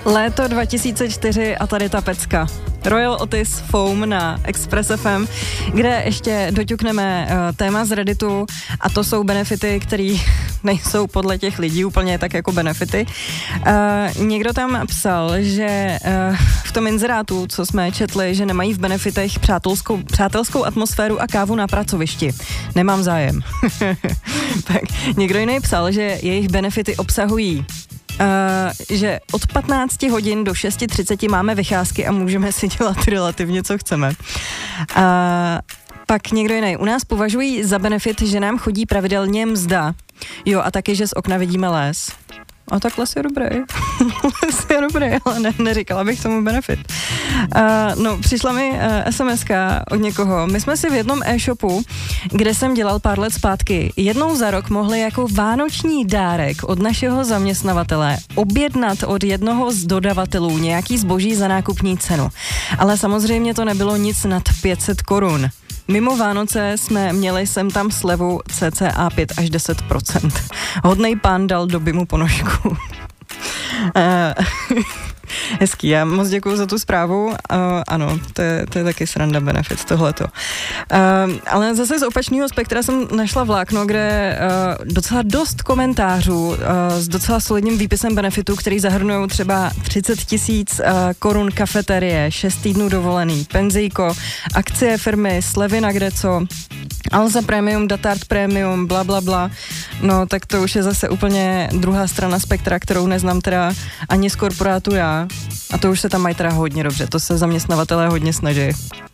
Léto 2004 a tady ta pecka. Royal Otis Foam na Express FM, kde ještě doťukneme téma z Redditu a to jsou benefity, které nejsou podle těch lidí úplně tak jako benefity. Někdo tam psal, že v tom inzerátu, co jsme četli, že nemají v benefitech přátelskou atmosféru a kávu na pracovišti. Nemám zájem. Tak někdo jiný psal, že jejich benefity obsahují že od 15 hodin do 6:30 máme vycházky a můžeme si dělat relativně, co chceme. Pak někdo jiný. U nás považují za benefit, že nám chodí pravidelně mzda. Jo, a taky, že z okna vidíme les. A tak les je dobrý. Les je dobrý, ale neříkala bych tomu benefit. Přišla mi SMS-ka od někoho. My jsme si v jednom e-shopu, kde jsem dělal pár let zpátky, jednou za rok mohli jako vánoční dárek od našeho zaměstnavatele objednat od jednoho z dodavatelů nějaký zboží za nákupní cenu. Ale samozřejmě to nebylo nic nad 500 korun. Mimo Vánoce jsme měli sem tam slevu cca 5 až 10%. Hodnej pán dal do BIMu ponožku. Hezký, já moc děkuju za tu zprávu. Ano, to je taky sranda benefit, tohleto. Ale zase z opačného spektra jsem našla vlákno, kde docela dost komentářů s docela solidním výpisem benefitů, který zahrnují třeba 30 000 korun kafeterie, 6 týdnů dovolený, penzijko, akcie firmy, slevy na kdeco, Alza Premium, Datart Premium, bla, bla, bla. No, tak to už je zase úplně druhá strana spektra, kterou neznám teda ani z korporátu já. A to už se tam mají teda hodně dobře, to se zaměstnavatelé hodně snaží.